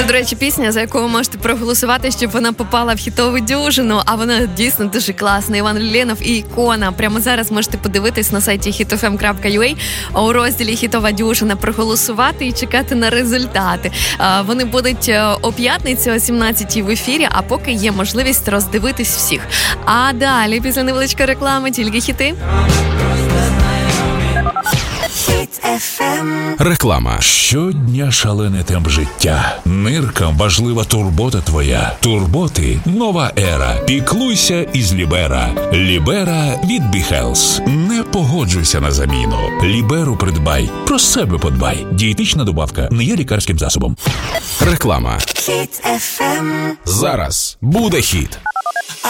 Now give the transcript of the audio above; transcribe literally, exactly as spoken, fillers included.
до речі, пісня, за яку ви можете проголосувати, щоб вона попала в хітову дюжину, а вона дійсно дуже класна. Іван Люленов і ікона. Прямо зараз можете подивитись на сайті хіт еф ем крапка ю а у розділі «Хітова дюжина», проголосувати і чекати на результати. Вони будуть о п'ятниці о сімнадцятій в ефірі, а поки є можливість роздивитись всіх. А далі, після невеличкої реклами, тільки хіти. Реклама. Щодня шалений темп життя. Ниркам важлива турбота твоя. Турботи – нова ера. Піклуйся із Лібера. Лібера від BeHealth. Не погоджуйся на заміну. Ліберу придбай. Про себе подбай. Дієтична добавка не є лікарським засобом. Реклама. Хіт еф ем. Зараз буде хіт.